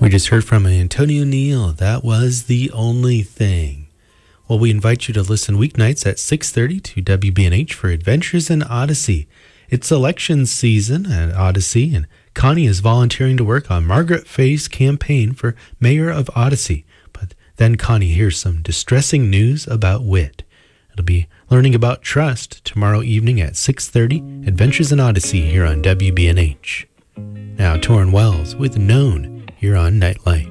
We just heard from Antonio Neal. That was The Only Thing. Well, we invite you to listen weeknights at 6:30 to WBNH for Adventures in Odyssey. It's election season at Odyssey, and Connie is volunteering to work on Margaret Fay's campaign for mayor of Odyssey. But then Connie hears some distressing news about wit. It'll be learning about trust tomorrow evening at 6:30, Adventures in Odyssey here on WBNH. Now, Torrin Wells with Known here on Nightlight.